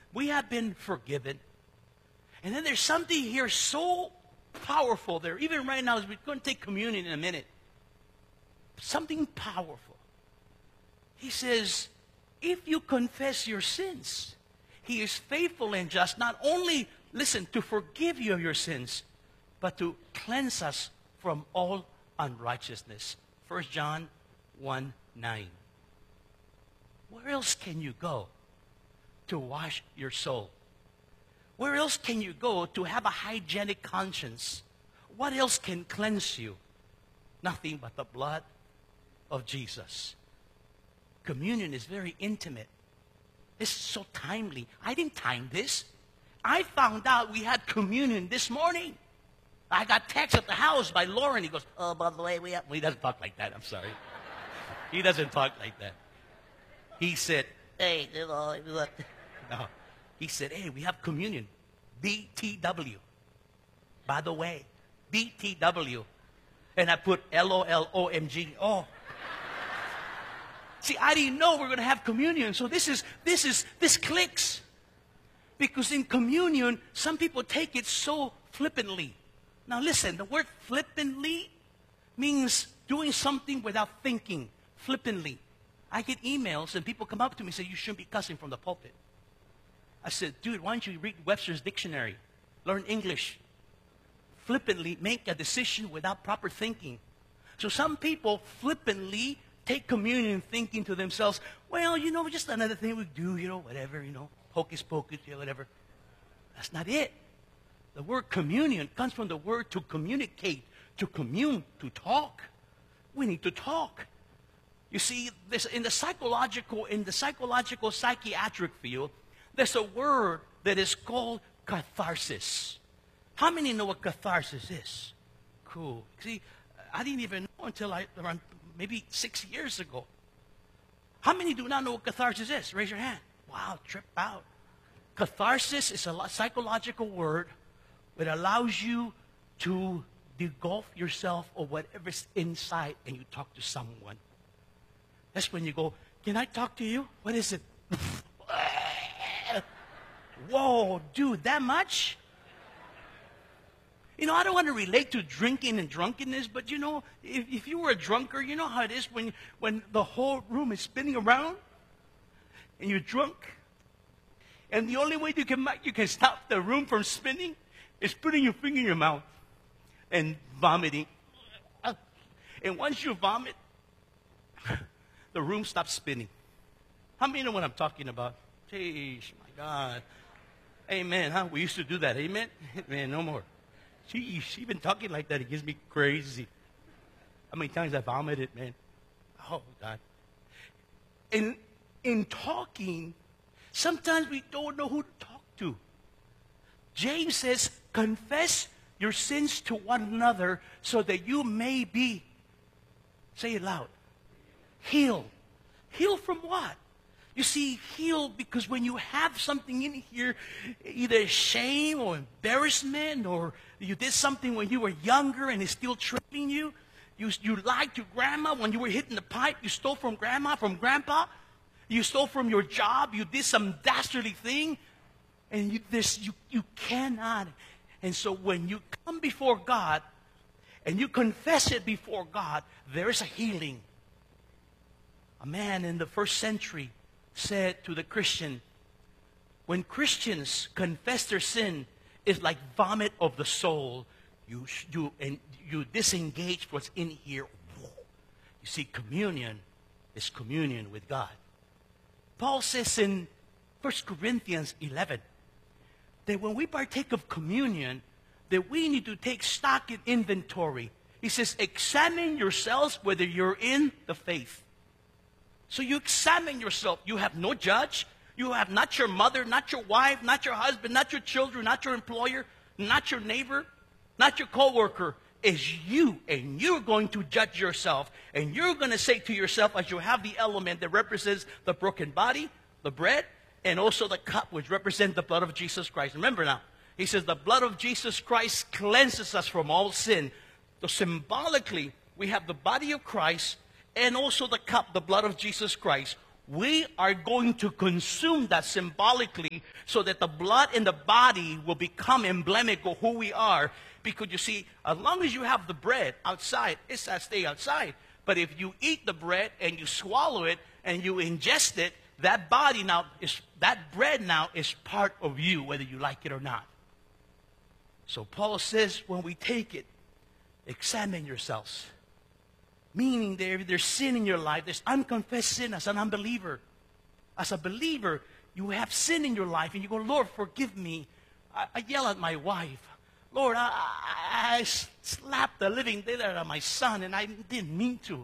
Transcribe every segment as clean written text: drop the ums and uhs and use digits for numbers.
We have been forgiven. And then there's something here so powerful there. Even right now, as we're going to take communion in a minute. Something powerful. He says, if you confess your sins, He is faithful and just, not only, listen, to forgive you of your sins, but to cleanse us from all unrighteousness. 1 John 1:9. Where else can you go to wash your soul? Where else can you go to have a hygienic conscience? What else can cleanse you? Nothing but the blood of Jesus. Communion is very intimate. This is so timely. I didn't time this. I found out we had communion this morning. I got text at the house by Lauren. He goes, oh, by the way, we have... Well, he doesn't talk like that. I'm sorry. He doesn't talk like that. He said, hey, no. He said, hey, we have communion. BTW. By the way, BTW. And I put LOLOMG. Oh. See, I didn't know we were going to have communion. So this clicks. Because in communion, some people take it so flippantly. Now listen, the word flippantly means doing something without thinking. Flippantly. I get emails and people come up to me and say, you shouldn't be cussing from the pulpit. I said, dude, why don't you read Webster's dictionary? Learn English. Flippantly make a decision without proper thinking. So some people flippantly take communion thinking to themselves, well, just another thing we do, whatever, hocus pocus, whatever. That's not it. The word communion comes from the word to communicate, to commune, to talk. We need to talk. You see, in the psychological, psychiatric field, there's a word that is called catharsis. How many know what catharsis is? Cool. See, I didn't even know until around maybe 6 years ago. How many do not know what catharsis is? Raise your hand. Wow, trip out. Catharsis is a psychological word that allows you to degulf yourself of whatever's inside and you talk to someone. That's when you go, can I talk to you? What is it? Whoa, dude, that much? I don't want to relate to drinking and drunkenness, but if you were a drunkard, you know how it is when the whole room is spinning around and you're drunk. And the only way you can stop the room from spinning is putting your finger in your mouth and vomiting. And once you vomit, the room stops spinning. How many know what I'm talking about? Jeez, my God. Amen, huh? We used to do that, amen? Man, no more. She been talking like that. It gives me crazy. How many times I vomited, man? Oh, God. In talking, sometimes we don't know who to talk to. James says, confess your sins to one another so that you may be, say it loud, healed. Healed from what? You see, healed because when you have something in here, either shame or embarrassment, or you did something when you were younger and it's still trailing you. You lied to grandma when you were hitting the pipe. You stole from grandma, from grandpa. You stole from your job. You did some dastardly thing. And you cannot. And so when you come before God and you confess it before God, there is a healing. A man in the first century said to the Christian, when Christians confess their sin, it's like vomit of the soul. You disengage what's in here. You see, communion is communion with God. Paul says in 1 Corinthians 11 that when we partake of communion, that we need to take stock in inventory. He says, examine yourselves whether you're in the faith. So you examine yourself. You have no judge. You have not your mother, not your wife, not your husband, not your children, not your employer, not your neighbor, not your coworker. It's you, and you're going to judge yourself. And you're going to say to yourself, as you have the element that represents the broken body, the bread, and also the cup, which represents the blood of Jesus Christ. Remember now, he says the blood of Jesus Christ cleanses us from all sin. So symbolically, we have the body of Christ and also the cup, the blood of Jesus Christ, we are going to consume that symbolically so that the blood in the body will become emblematic of who we are. Because you see, as long as you have the bread outside, it's to stay outside. But if you eat the bread and you swallow it and you ingest it, that bread now is part of you, whether you like it or not. So Paul says, when we take it, examine yourselves. Meaning there's sin in your life. There's unconfessed sin as an unbeliever. As a believer, you have sin in your life and you go, Lord, forgive me. I yell at my wife. Lord, I slapped the living daylight out of my son and I didn't mean to.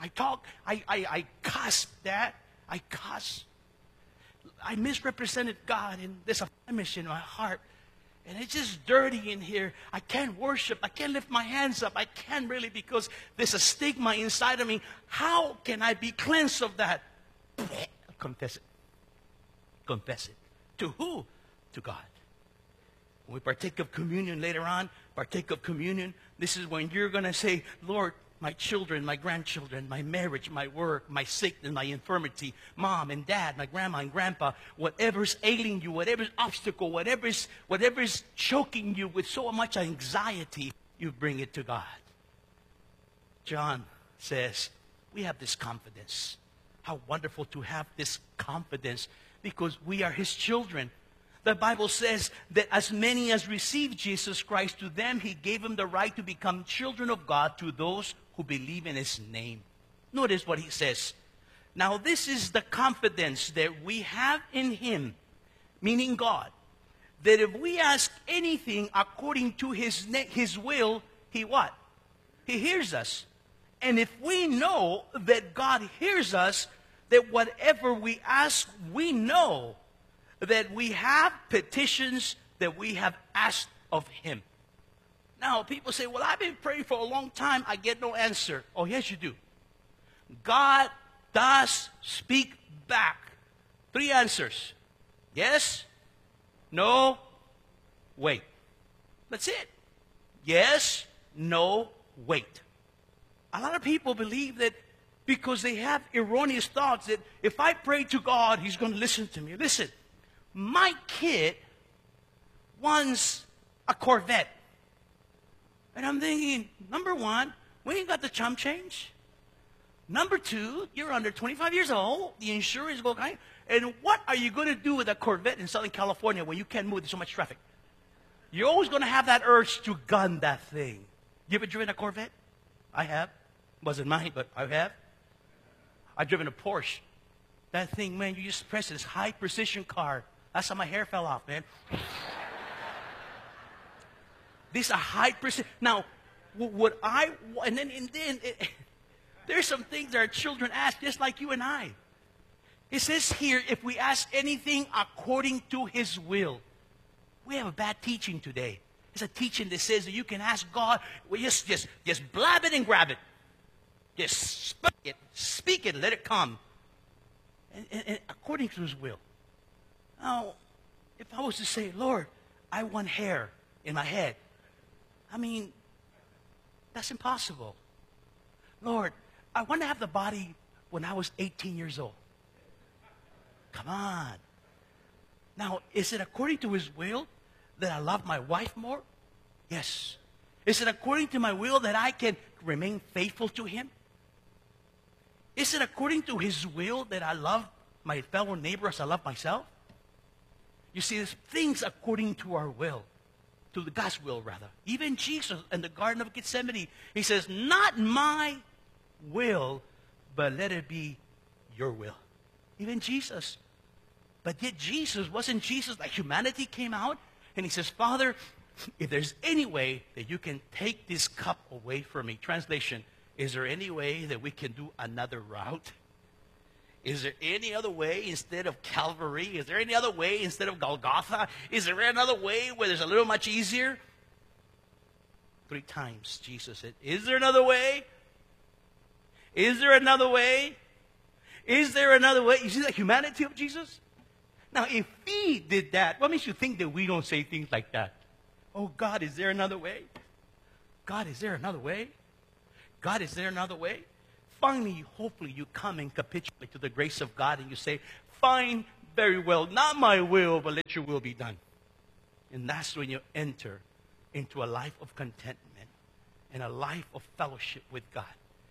I cussed, Dad. I cussed. I misrepresented God and there's a blemish in my heart. And it's just dirty in here. I can't worship. I can't lift my hands up. I can't really because there's a stigma inside of me. How can I be cleansed of that? Confess it. Confess it. To who? To God. When we partake of communion later on, this is when you're going to say, Lord, my children, my grandchildren, my marriage, my work, my sickness, my infirmity, mom and dad, my grandma and grandpa, whatever's ailing you, whatever's obstacle, whatever's choking you with so much anxiety, you bring it to God. John says, we have this confidence. How wonderful to have this confidence because we are his children. The Bible says that as many as received Jesus Christ, to them he gave them the right to become children of God, to those who believe in his name. Notice what he says. Now this is the confidence that we have in him, meaning God, that if we ask anything according to his will, he what? He hears us. And if we know that God hears us, that whatever we ask, we know that we have petitions that we have asked of him. Now, people say, well, I've been praying for a long time. I get no answer. Oh, yes, you do. God does speak back. 3 answers. Yes, no, wait. That's it. Yes, no, wait. A lot of people believe that because they have erroneous thoughts that if I pray to God, he's going to listen to me. Listen. My kid wants a Corvette. And I'm thinking, number one, we ain't got the chump change. Number two, you're under 25 years old. The insurance will go. And what are you going to do with a Corvette in Southern California when you can't move? There's so much traffic. You're always going to have that urge to gun that thing. You ever driven a Corvette? I have. Wasn't mine, but I have. I've driven a Porsche. That thing, man, you just press it. It's high precision car. That's how my hair fell off, man. These are high precision. Now, there's some things that our children ask, just like you and I. It says here, if we ask anything according to his will. We have a bad teaching today. It's a teaching that says that you can ask God, well, just blab it and grab it. Just speak it, let it come. And according to his will. Now, if I was to say, Lord, I want hair in my head. I mean, that's impossible. Lord, I want to have the body when I was 18 years old. Come on. Now, is it according to his will that I love my wife more? Yes. Is it according to my will that I can remain faithful to him? Is it according to his will that I love my fellow neighbor as I love myself? You see, there's things according to our will, to the God's will, rather. Even Jesus in the Garden of Gethsemane, he says, not my will, but let it be your will. Even Jesus. But yet wasn't Jesus like humanity came out? And he says, Father, if there's any way that you can take this cup away from me. Translation, is there any way that we can do another route? Is there any other way instead of Calvary? Is there any other way instead of Golgotha? Is there another way where there's a little much easier? 3 times Jesus said, is there another way? Is there another way? Is there another way? You see the humanity of Jesus? Now, if he did that, what makes you think that we don't say things like that? Oh, God, is there another way? God, is there another way? God, is there another way? finally, hopefully, you come and capitulate to the grace of God and you say, fine, very well, not my will, but let your will be done. And that's when you enter into a life of contentment and a life of fellowship with God.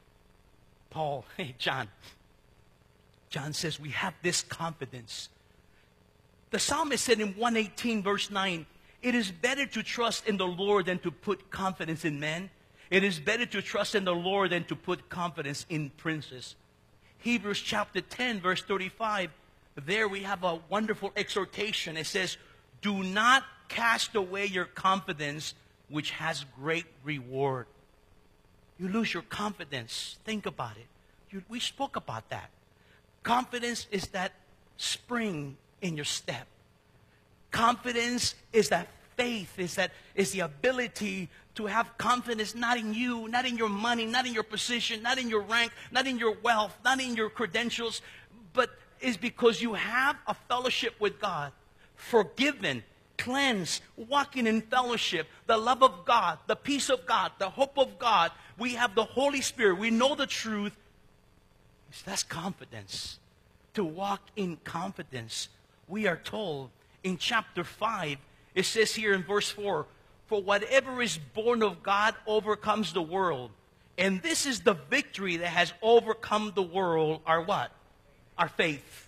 John says we have this confidence. The psalmist said in 118 verse 9, it is better to trust in the Lord than to put confidence in men. It is better to trust in the Lord than to put confidence in princes. Hebrews chapter 10 verse 35, there we have a wonderful exhortation. It says, do not cast away your confidence, which has great reward. You lose your confidence. Think about it. We spoke about that. Confidence is that spring in your step. Confidence is that faith, is the ability to have confidence not in you, not in your money, not in your position, not in your rank, not in your wealth, not in your credentials, but is because you have a fellowship with God, forgiven, cleansed, walking in fellowship, the love of God, the peace of God, the hope of God. We have the Holy Spirit. We know the truth. That's confidence. To walk in confidence. We are told in chapter 5, it says here in verse 4, for whatever is born of God overcomes the world. And this is the victory that has overcome the world, our what? Our faith.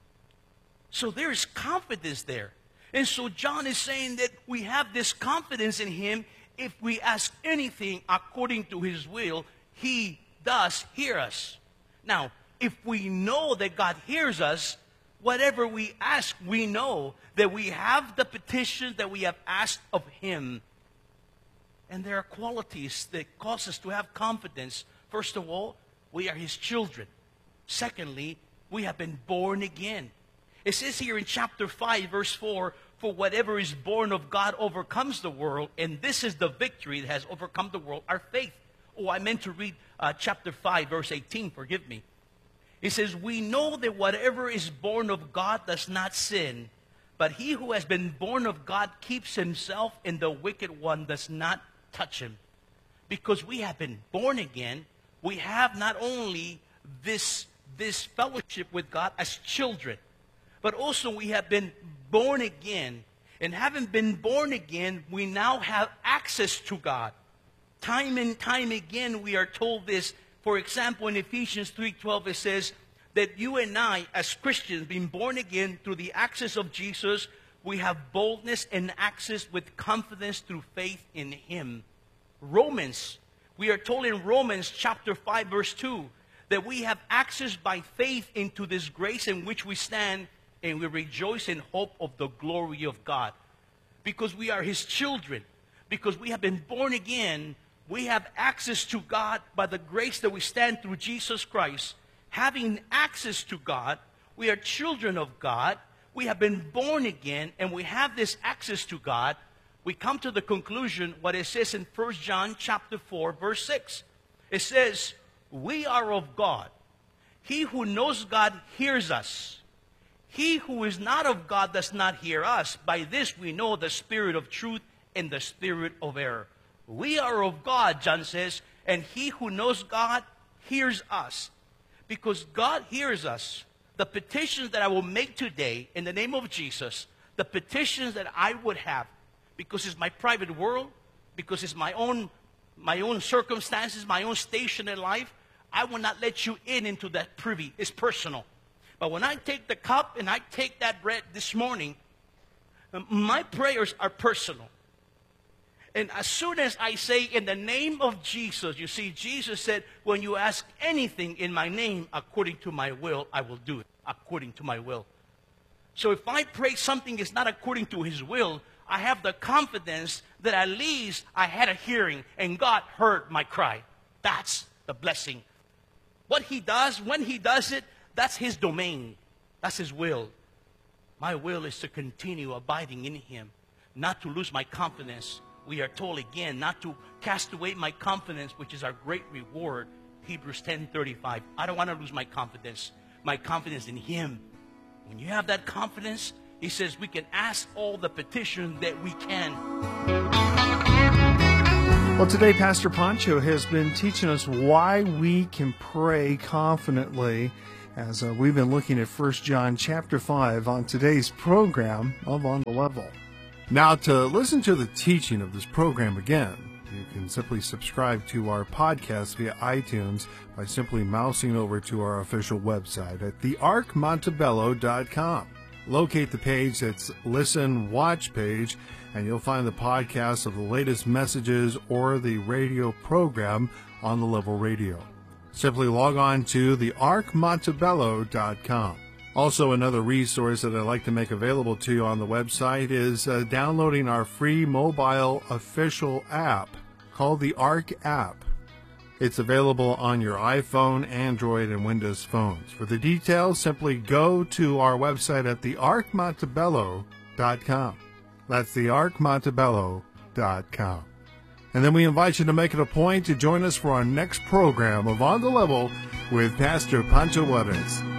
So there is confidence there. And so John is saying that we have this confidence in him. If we ask anything according to his will, he does hear us. Now, if we know that God hears us, whatever we ask, we know that we have the petition that we have asked of him. And there are qualities that cause us to have confidence. First of all, we are his children. Secondly, we have been born again. It says here in chapter 5, verse 4, for whatever is born of God overcomes the world, and this is the victory that has overcome the world, our faith. Oh, I meant to read chapter 5, verse 18, forgive me. It says, we know that whatever is born of God does not sin, but he who has been born of God keeps himself, and the wicked one does not touch him. Because we have been born again, we have not only this fellowship with God as children, but also we have been born again. And having been born again, we now have access to God. Time and time again, we are told this. For example, in Ephesians 3:12, it says that you and I, as Christians, being born again through the access of Jesus, we have boldness and access with confidence through faith in him. We are told in Romans chapter 5, verse 2, that we have access by faith into this grace in which we stand, and we rejoice in hope of the glory of God. Because we are his children, because we have been born again, we have access to God by the grace that we stand through Jesus Christ. Having access to God, we are children of God, we have been born again, and we have this access to God. We come to the conclusion, what it says in 1 John chapter 4, verse 6. It says, we are of God. He who knows God hears us. He who is not of God does not hear us. By this we know the spirit of truth and the spirit of error. We are of God, John says, and he who knows God hears us. Because God hears us. The petitions that I will make today in the name of Jesus, the petitions that I would have, because it's my private world, because it's my own circumstances, my own station in life, I will not let you into that privy. It's personal. But when I take the cup and I take that bread this morning, my prayers are personal. And as soon as I say in the name of Jesus, you see, Jesus said, when you ask anything in my name according to my will, I will do it according to my will. So if I pray something is not according to his will, I have the confidence that at least I had a hearing and God heard my cry. That's the blessing. What he does, when he does it, that's his domain. That's his will. My will is to continue abiding in him, not to lose my confidence. We are told again not to cast away my confidence, which is our great reward. Hebrews 10:35. I don't want to lose my confidence in him. When you have that confidence, he says we can ask all the petitions that we can. Well, today Pastor Pancho has been teaching us why we can pray confidently as we've been looking at 1 John chapter 5 on today's program of On the Level. Now, to listen to the teaching of this program again, you can simply subscribe to our podcast via iTunes by simply mousing over to our official website at thearkmontebello.com. Locate the page that's Listen Watch page, and you'll find the podcast of the latest messages or the radio program on the Level Radio. Simply log on to thearkmontebello.com. Also, another resource that I'd like to make available to you on the website is downloading our free mobile official app called the Ark app. It's available on your iPhone, Android, and Windows phones. For the details, simply go to our website at thearkmontebello.com. That's thearkmontebello.com. And then we invite you to make it a point to join us for our next program of On the Level with Pastor Pancho Juarez.